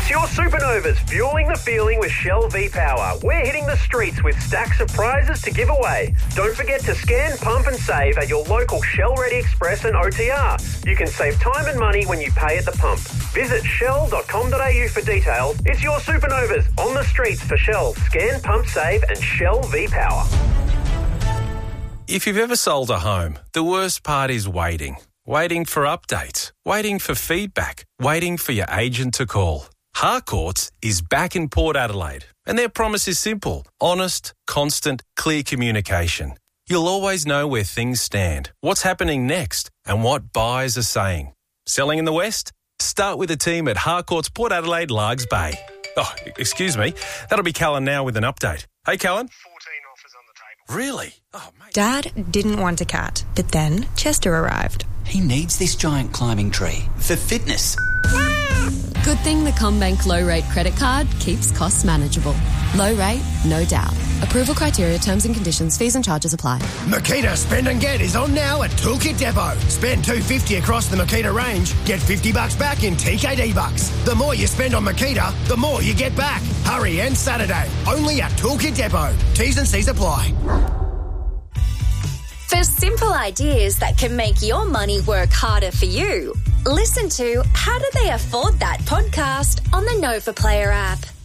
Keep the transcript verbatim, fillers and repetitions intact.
It's your Supernovas, fueling the feeling with Shell V-Power. We're hitting the streets with stacks of prizes to give away. Don't forget to scan, pump and save at your local Shell Ready Express and O T R. You can save time and money when you pay at the pump. Visit shell dot com dot a u for details. It's your Supernovas on the streets for Shell. Scan, pump, save and Shell V-Power. If you've ever sold a home, the worst part is waiting. Waiting for updates, waiting for feedback, waiting for your agent to call. Harcourts is back in Port Adelaide, and their promise is simple: honest, constant, clear communication. You'll always know where things stand, what's happening next, and what buyers are saying. Selling in the West? Start with the team at Harcourts Port Adelaide, Largs Bay. Oh, excuse me. That'll be Callan now with an update. Hey, Callan. fourteen offers on the table. Really? Oh, mate. Dad didn't want a cat, but then Chester arrived. He needs this giant climbing tree for fitness. Good thing the CommBank low rate credit card keeps costs manageable. Low rate, no doubt. Approval criteria, terms and conditions, fees and charges apply. Makita Spend and Get is on now at Toolkit Depot. Spend two hundred fifty dollars across the Makita range, get fifty bucks back in T K D bucks. The more you spend on Makita, the more you get back. Hurry, and Saturday, only at Toolkit Depot. T's and C's apply. For simple ideas that can make your money work harder for you, listen to How Do They Afford That podcast on the Nova Player app.